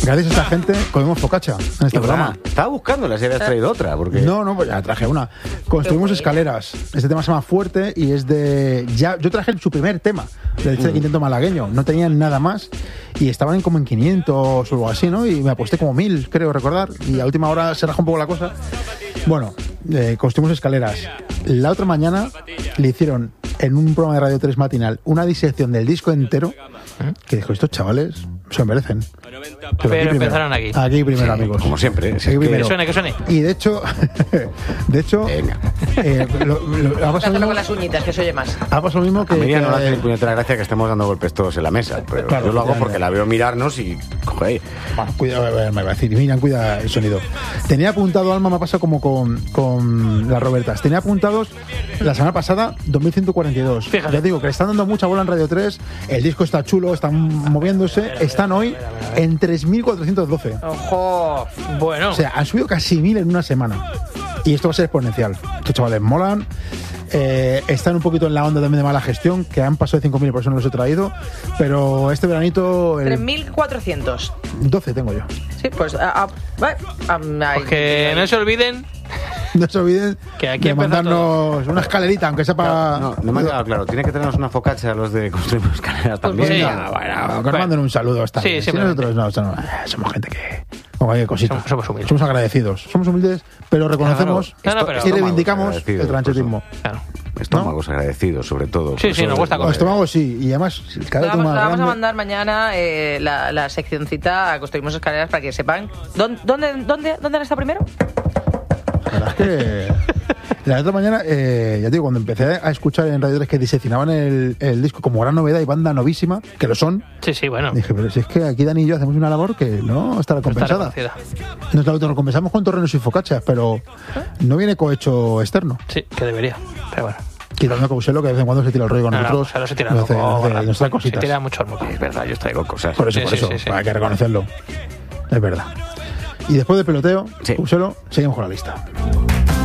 Gracias a esta gente comemos focaccia en este programa. Estaba buscándola si habías traído otra. Porque... No, pues ya traje una. Construimos escaleras. Este tema se llama Fuerte y es de... Yo traje su primer tema del Quinteto malagueño. No tenían nada más y estaban como en 500 o algo así, ¿no? Y me aposté como 1000, creo recordar. Y a última hora se rajó un poco la cosa. Bueno, construimos escaleras. La otra mañana le hicieron en un programa de Radio 3 matinal una disección del disco entero que dijo, estos chavales se lo merecen. Pero empezaron aquí. Aquí primero, amigos. Como siempre. Aquí primero. Que suene. Y de hecho, ha pasado Hazlo con las uñitas, que se oye más. Ha pasado lo mismo que... A Miriam no le hace ni puñetera gracia que estemos dando golpes todos en la mesa. Pero claro, yo lo hago porque la veo mirarnos y... Joder. Bueno, cuida, me va a decir, Miriam, cuida el sonido. Tenía apuntado, Alma, me ha pasado como con las Robertas. Tenía apuntados la semana pasada 2142. Fíjate. Ya digo que le están dando mucha bola en Radio 3. El disco está chulo, están moviéndose. Están hoy en 3412. Ojo, bueno. O sea, han subido casi 1000 en una semana. Y esto va a ser exponencial. Estos chavales molan. Están un poquito en la onda también de mala gestión, que han pasado de 5.000, por eso no los he traído. Pero este veranito... 3.400. 12 tengo yo. Sí, pues... Que no se olviden... No se olviden que aquí de mandarnos una escalerita, aunque sea para... No me ha quedado claro. Tiene que tenernos una focaccia a los de Construimos Escaleras también. Sí. Bueno, que nos manden un saludo. Está Sí, bien. Si nosotros somos gente que... Como hay cositas. Somos humildes. Somos agradecidos. Somos humildes, pero reconocemos y reivindicamos el tranchetismo. Claro. Estómagos agradecidos, sobre todo. Sí, nos gusta comer. Estómagos sí. Y además, cada vez más vamos grande. a mandar mañana la seccioncita a Construimos Escaleras para que sepan. ¿Dónde han estado primero? La verdad es que... La otra mañana, ya digo, cuando empecé a escuchar en Radio 3 que diseccionaban el disco como gran novedad y banda novísima, que lo son, Sí, bueno. dije, pero si es que aquí Dani y yo hacemos una labor que no está recompensada. Nos la autorecompensamos con torrenos y focachas, pero no viene cohecho externo. Sí, que debería, pero bueno. Quitando a Couselo, que de vez en cuando se tira el rollo con nosotros. No se tira nos trae se cositas. tira mucho al moco. Es verdad, yo traigo cosas. Por eso, hay que reconocerlo. Es verdad. Y después del peloteo, Couselo, seguimos con la lista.